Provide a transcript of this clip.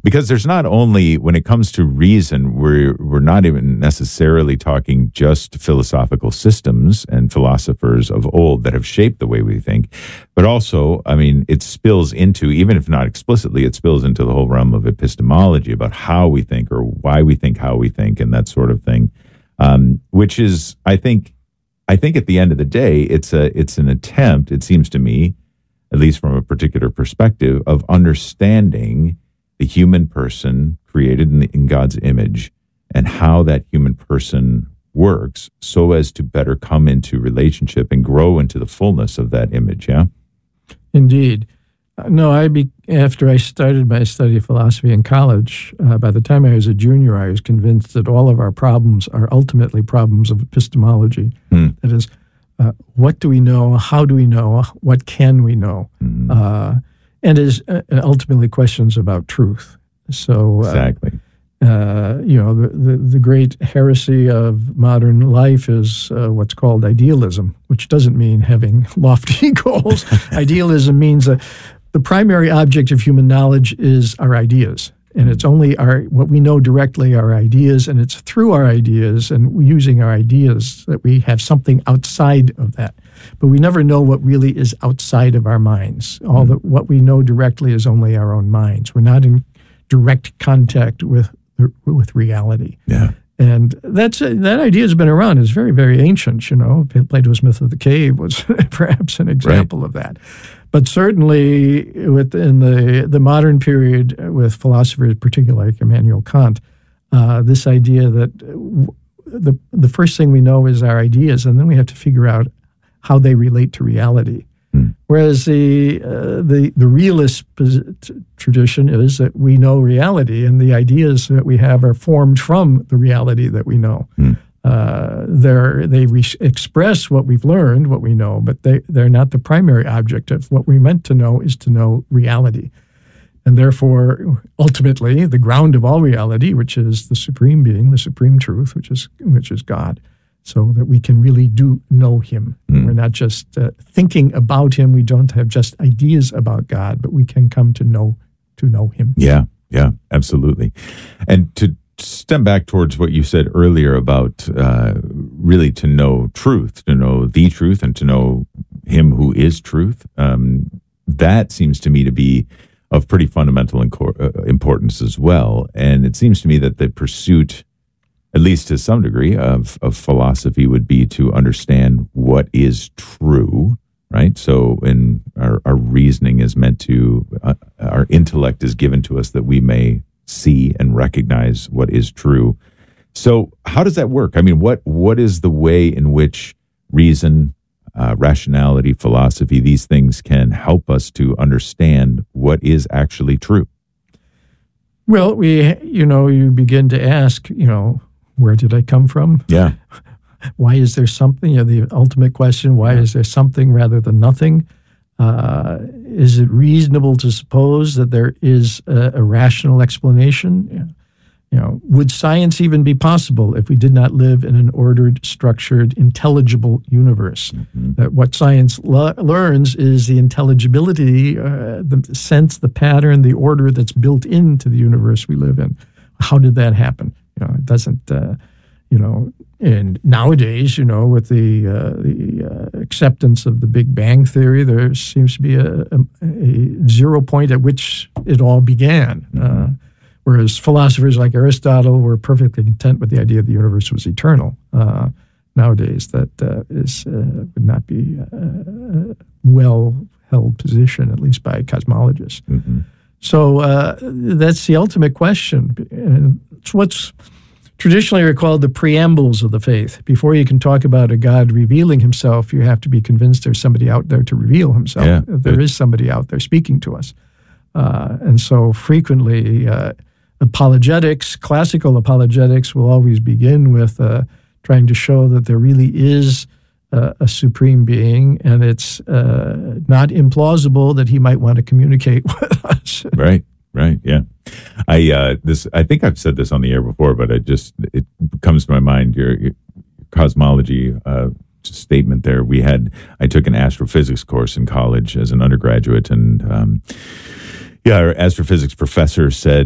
Because there's not only, when it comes to reason, we're not even necessarily talking just philosophical systems and philosophers of old that have shaped the way we think, but also, I mean, it spills into, even if not explicitly, it spills into the whole realm of epistemology about how we think or why we think how we think and that sort of thing, which is, I think at the end of the day, it's an attempt, it seems to me, at least from a particular perspective, of understanding the human person created in God's image and how that human person works so as to better come into relationship and grow into the fullness of that image, yeah? Indeed. No, after I started my study of philosophy in college, by the time I was a junior, I was convinced that all of our problems are ultimately problems of epistemology. That is, what do we know? How do we know? What can we know? And is ultimately questions about truth. So, exactly. The great heresy of modern life is what's called idealism, which doesn't mean having lofty goals. Idealism means that the primary object of human knowledge is our ideas. And it's only what we know directly, our ideas, and it's through our ideas and using our ideas that we have something outside of that. But we never know what really is outside of our minds. What we know directly is only our own minds. We're not in direct contact with reality. Yeah. And that idea has been around. It's very, very ancient, Plato's myth of the cave was perhaps an example of that. But certainly within the modern period with philosophers, particularly like Immanuel Kant, this idea that the first thing we know is our ideas, and then we have to figure out how they relate to reality. Whereas the realist tradition is that we know reality, and the ideas that we have are formed from the reality that we know. They express what we've learned, what we know, but they're not the primary object of what we meant to know is to know reality. And therefore, ultimately, the ground of all reality, which is the supreme being, the supreme truth, which is God, so that we can really do know him. We're not just thinking about him. We don't have just ideas about God, but we can come to know him. Yeah, absolutely. And to stem back towards what you said earlier about really to know truth, to know the truth, and to know him who is truth, that seems to me to be of pretty fundamental importance as well. And it seems to me that the pursuit, at least to some degree, of philosophy would be to understand what is true, right? So in our reasoning is meant to, our intellect is given to us that we may see and recognize what is true. So how does that work? I mean, what is the way in which reason, rationality, philosophy, these things can help us to understand what is actually true? Well, you begin to ask, where did I come from? Yeah. Why is there something? The ultimate question, why is there something rather than nothing? Is it reasonable to suppose that there is a rational explanation? Would science even be possible if we did not live in an ordered, structured, intelligible universe? That what science learns is the intelligibility, the sense, the pattern, the order that's built into the universe we live in. How did that happen? It doesn't. And nowadays, with the acceptance of the Big Bang Theory, there seems to be a 0 point at which it all began. Whereas philosophers like Aristotle were perfectly content with the idea that the universe was eternal. Nowadays, that would not be a well-held position, at least by cosmologists. So that's the ultimate question. It's what's traditionally called the preambles of the faith. Before you can talk about a God revealing himself, you have to be convinced there's somebody out there to reveal himself. Yeah, there is somebody out there speaking to us. And so frequently, classical apologetics will always begin with trying to show that there really is a supreme being, and it's not implausible that he might want to communicate with us. Right, yeah. I think I've said this on the air before, but it comes to my mind, your cosmology statement there. I took an astrophysics course in college as an undergraduate, and our astrophysics professor said,